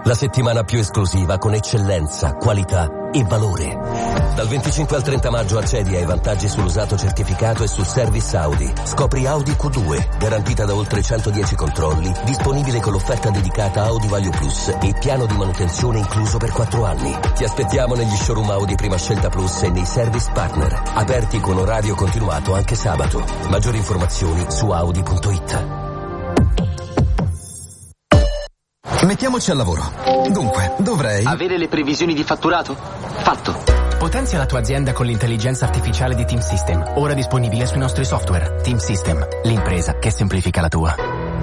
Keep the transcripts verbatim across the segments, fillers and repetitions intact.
La settimana più esclusiva con eccellenza, qualità e valore. Dal venticinque al trenta maggio accedi ai vantaggi sull'usato certificato e sul service Audi. Scopri Audi Q due, garantita da oltre centodieci controlli, disponibile con l'offerta dedicata Audi Value Plus e piano di manutenzione incluso per quattro anni. Ti aspettiamo negli showroom Audi Prima Scelta Plus e nei service partner, aperti con orario continuato anche sabato. Maggiori informazioni su audi punto it. Mettiamoci al lavoro. Dunque, dovrei... Avere le previsioni di fatturato? Fatto. Potenzia la tua azienda con l'intelligenza artificiale di Team System, ora disponibile sui nostri software. Team System, l'impresa che semplifica la tua.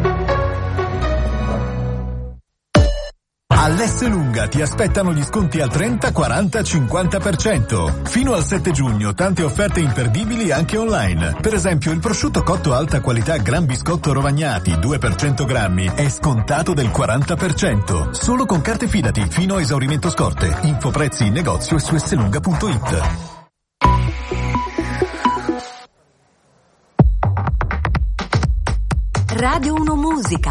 All'Esselunga ti aspettano gli sconti al trenta, quaranta, cinquanta per cento. Fino al sette giugno tante offerte imperdibili anche online. Per esempio il prosciutto cotto alta qualità Gran Biscotto Rovagnati due per cento grammi è scontato del quaranta per cento. Solo con carte Fidati fino a esaurimento scorte. Info prezzi in negozio e su esselunga punto it. Radio uno Musica.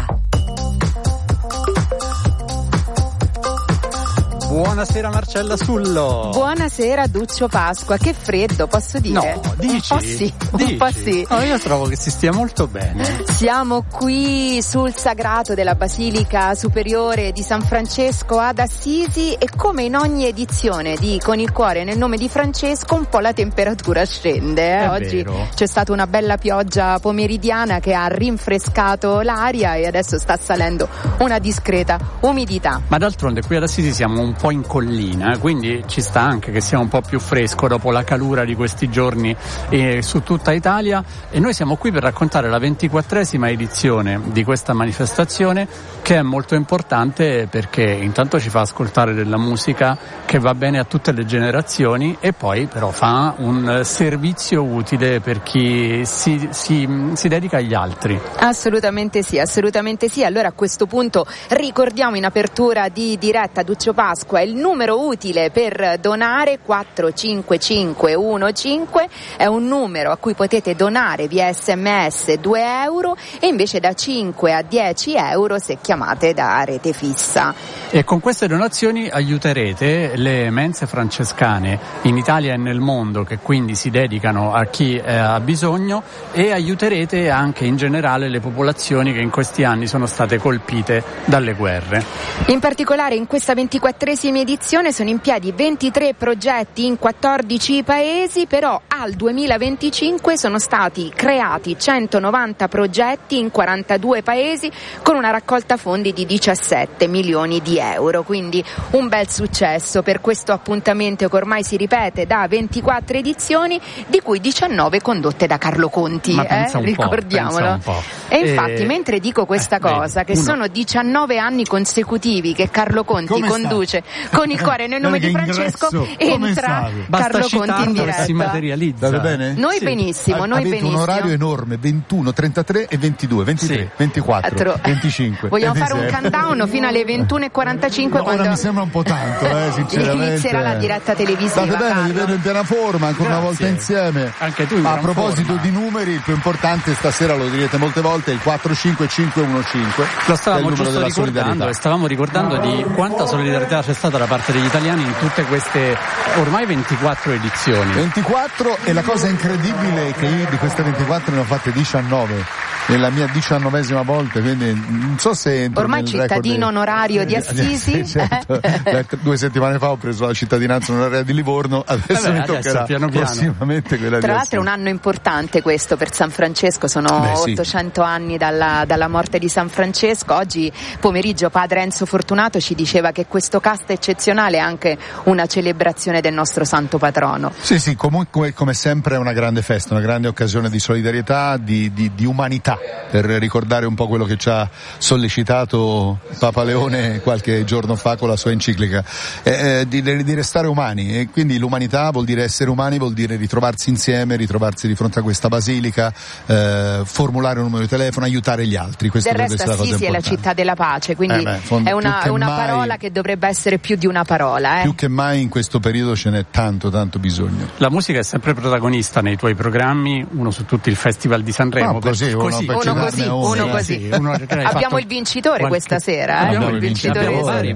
Buonasera Marcella Sullo. Buonasera Duccio Pasqua, che freddo, posso dire? No, dici? Un po' sì, dici? un po' sì. No, io trovo che si stia molto bene. Siamo qui sul sagrato della Basilica Superiore di San Francesco ad Assisi e come in ogni edizione di Con il cuore nel nome di Francesco un po' la temperatura scende. Eh? Oggi vero. C'è stata una bella pioggia pomeridiana che ha rinfrescato l'aria e adesso sta salendo una discreta umidità. Ma d'altronde qui ad Assisi siamo un po' in collina, quindi ci sta anche che sia un po' più fresco dopo la calura di questi giorni eh, su tutta Italia, e noi siamo qui per raccontare la ventiquattresima edizione di questa manifestazione, che è molto importante perché intanto ci fa ascoltare della musica che va bene a tutte le generazioni e poi però fa un servizio utile per chi si, si, si dedica agli altri. Assolutamente sì, assolutamente sì. Allora a questo punto ricordiamo in apertura di diretta, Duccio Pasqua, il numero utile per donare quattro cinque cinque uno cinque, è un numero a cui potete donare via sms due euro e invece da cinque a dieci euro se chiamate da rete fissa. E con queste donazioni aiuterete le mense francescane in Italia e nel mondo, che quindi si dedicano a chi eh, ha bisogno, e aiuterete anche in generale le popolazioni che in questi anni sono state colpite dalle guerre. In particolare in questa ventiquattresima edizione sono in piedi ventitré progetti in quattordici paesi, però al duemilaventicinque sono stati creati centonovanta progetti in quarantadue paesi con una raccolta fondi di diciassette milioni di euro, quindi un bel successo per questo appuntamento che ormai si ripete da ventiquattro edizioni, di cui diciannove condotte da Carlo Conti, Ma eh? pensa un ricordiamolo. Po', e infatti e... mentre dico questa eh, cosa, che uno. sono diciannove anni consecutivi che Carlo Conti Come conduce Con il cuore nel nome di Francesco, entra Carlo Conti in diretta. Si materializza. Va bene? Noi sì. benissimo, noi Avete benissimo. un orario enorme, ventuno, trentatré e ventidue, ventitré, sì. ventiquattro, Altro. venticinque. Vogliamo e fare un ventisei. countdown fino alle ventuno e quarantacinque No, quando ora mi sembra un po' tanto, eh, sinceramente. inizierà la diretta televisiva. State bene, Carlo. vi vedo in piena forma, ancora una volta Grazie. insieme. Anche tu in Ma a gran proposito forma. di numeri, il più importante stasera, lo direte molte volte, è il quattro cinque cinque uno cinque. Lo stavamo che è il numero giusto della ricordando solidarietà. e stavamo ricordando di quanta solidarietà c'è stata da parte degli italiani in tutte queste ormai ventiquattro edizioni. ventiquattro, e la cosa incredibile è che io di queste ventiquattro ne ho fatte diciannove. È la mia diciannovesima volta, quindi non so se entro Ormai nel cittadino record onorario di Assisi. Sì, certo. Beh, due settimane fa ho preso la cittadinanza onoraria di Livorno, adesso Vabbè, mi toccherà adesso, piano piano. prossimamente quella Tra di l'altro è un Assisi. anno importante questo per San Francesco, sono Beh, sì. ottocento anni dalla, dalla morte di San Francesco. Oggi pomeriggio padre Enzo Fortunato ci diceva che questo cast eccezionale è anche una celebrazione del nostro santo patrono. Sì, sì, comunque come sempre è una grande festa, una grande occasione di solidarietà, di, di, di umanità, per ricordare un po' quello che ci ha sollecitato Papa Leone qualche giorno fa con la sua enciclica, eh, di, di restare umani, e quindi l'umanità vuol dire essere umani, vuol dire ritrovarsi insieme, ritrovarsi di fronte a questa basilica, eh, formulare un numero di telefono, aiutare gli altri. Questo Del resto essere la cosa Assisi è la importante. città della pace, quindi Eh beh, fond- è una, più che una mai- parola che dovrebbe essere più di una parola. Eh? Più che mai in questo periodo ce n'è tanto tanto bisogno. La musica è sempre protagonista nei tuoi programmi, uno su tutti il Festival di Sanremo. No, così, per, uno così. per Uno citarne così, uno, uno eh. così. Sì, uno che hai Abbiamo fatto il vincitore qualche- questa sera, eh? Abbiamo il vincitore. abbiamo vari